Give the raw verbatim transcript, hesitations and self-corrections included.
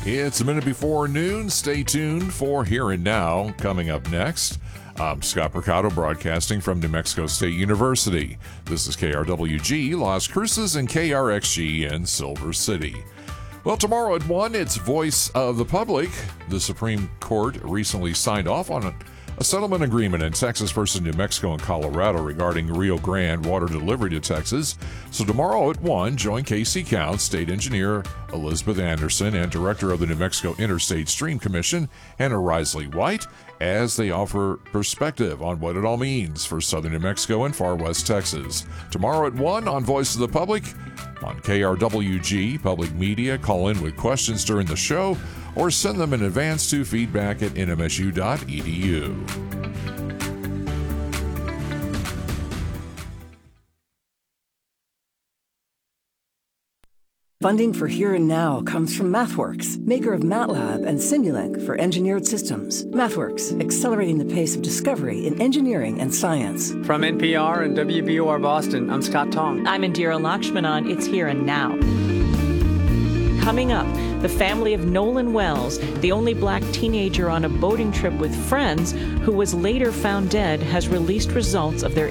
It's a minute before noon. Stay tuned for Here and Now. Coming up next, I'm Scott Percato broadcasting from New Mexico State University. This is K R W G, Las Cruces, and K R X G in Silver City. Well, tomorrow at one, it's Voice of the Public. The Supreme Court recently signed off on a A settlement agreement in Texas versus New Mexico and Colorado regarding Rio Grande water delivery to Texas. So tomorrow at one, join Casey Counts, State Engineer Elizabeth Anderson, and Director of the New Mexico Interstate Stream Commission, Hannah Risley White, as they offer perspective on what it all means for southern New Mexico and far west Texas. Tomorrow at one on Voice of the Public on K R W G Public Media. Call in with questions during the show or send them in advance to feedback at n m s u dot e d u. Funding for Here and Now comes from MathWorks, maker of MATLAB and Simulink for engineered systems. MathWorks, accelerating the pace of discovery in engineering and science. From N P R and W B O R Boston, I'm Scott Tong. I'm Indira Lakshmanan. It's Here and Now. Coming up, the family of Nolan Wells, the only black teenager on a boating trip with friends who was later found dead, has released results of their